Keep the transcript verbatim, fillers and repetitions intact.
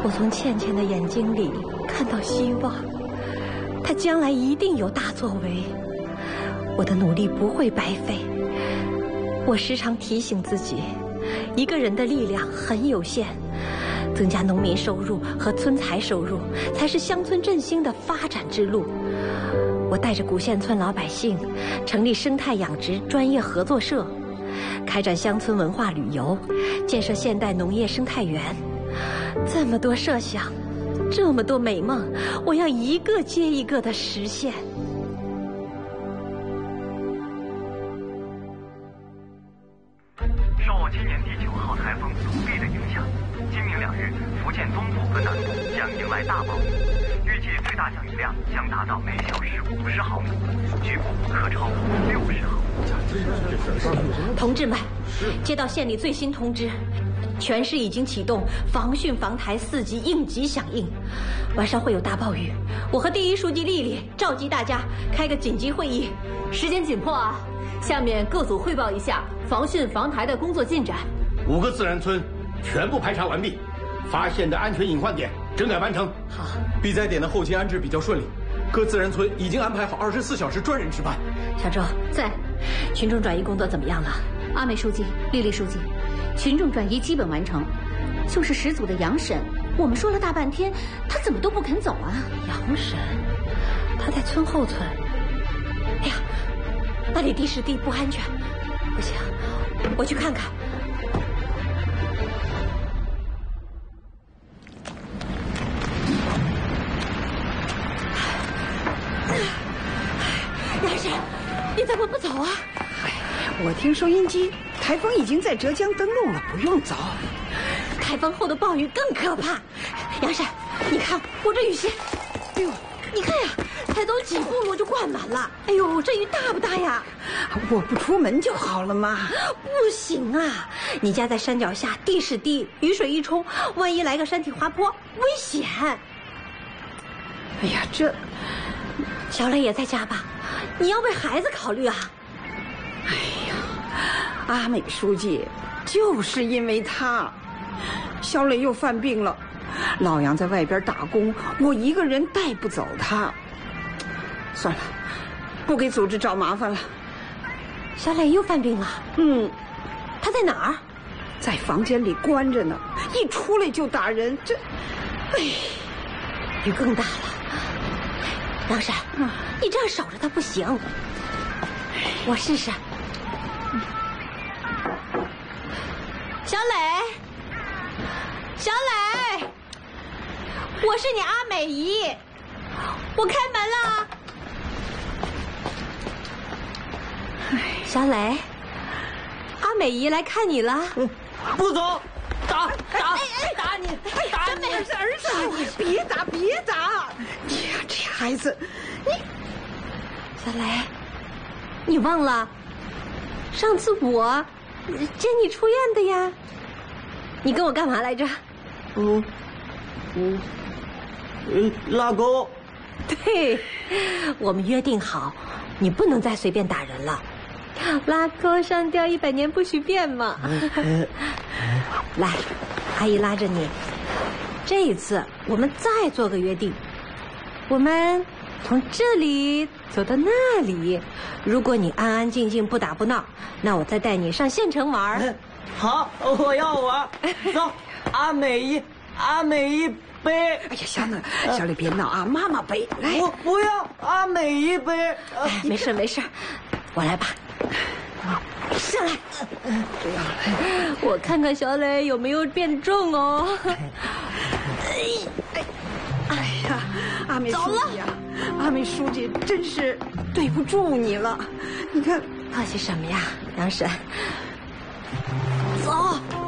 我从倩倩的眼睛里看到希望，她将来一定有大作为，我的努力不会白费。我时常提醒自己，一个人的力量很有限，增加农民收入和村财收入才是乡村振兴的发展之路。我带着古县村老百姓成立生态养殖专业合作社，开展乡村文化旅游，建设现代农业生态园。这么多设想，这么多美梦，我要一个接一个的实现。 受今年第九号台风“苏力”的影响，今明两日福建东部和南部将迎来大暴雨，预计最大降雨量将达到每小时五十毫米，局部可超过六十毫米。 同志们，接到县里最新通知，全市已经启动防汛防台四级应急响应，晚上会有大暴雨。我和第一书记丽丽召集大家开个紧急会议。 时间紧迫啊，下面各组汇报一下防汛防台的工作进展。 五个自然村全部排查完毕，发现的安全隐患点整改完成。 好， 避灾点的后勤安置比较顺利，各自然村已经安排好二十四小时专人值班。 小周在。 群众转移工作怎么样了？ 阿美书记、丽丽书记，群众转移基本完成，就是十组的杨婶，我们说了大半天，他怎么都不肯走啊？ 杨婶，他在村后村。哎呀，那里地势低，不安全，不行，我去看看。杨婶，你怎么不走啊？ 哎，我听收音机，台风已经在浙江登陆了，不用走。 台风后的暴雨更可怕。杨婶，你看我这雨鞋，哎呦，你看呀，才走几步路就灌满了。哎呦，这雨大不大呀？ 我不出门就好了嘛。 不行啊，你家在山脚下，地势低，雨水一冲，万一来个山体滑坡，危险。 哎呀，这小磊也在家吧？你要为孩子考虑啊。 哎呀，阿美书记，就是因为他，小磊又犯病了，老杨在外边打工，我一个人带不走他。算了，不给组织找麻烦了。 小磊又犯病了？ 嗯， 他在哪儿？ 在房间里关着呢，一出来就打人，这，哎， 雨更大了。杨婶，嗯，你这样守着他不行，我试试。小磊，小磊，我是你阿美姨，我开门了。小磊，阿美姨来看你了。 嗯，不走，打打哎哎打你，打你！ 儿子儿子，别打别打！你呀，这孩子，你小磊，你忘了上次我接你出院的呀？你跟我干嘛来着？ 嗯嗯嗯，拉钩。 对，我们约定好，你不能再随便打人了。拉钩上吊一百年不许变嘛。来，阿姨拉着你。这一次我们再做个约定，我们从这里走到那里。如果你安安静静不打不闹，那我再带你上县城玩。 好，我要玩。走，阿美姨，阿美姨背。 哎呀，小磊，小磊别闹啊，妈妈背。来， 我不要，阿美姨背。 哎，没事没事，我来吧。上来， 这样， 我看看小磊有没有变重哦。 哎呀，阿美书记呀，阿美书记真是对不住你了。你看， 客气什么呀，杨婶。走。